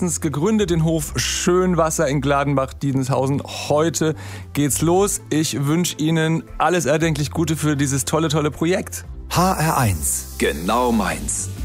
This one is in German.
letztens gegründet, den Hof Schönwasser in Gladenbach-Diedenshausen. Heute geht's los. Ich wünsche Ihnen alles erdenklich Gute für dieses tolle Projekt. HR1, genau meins.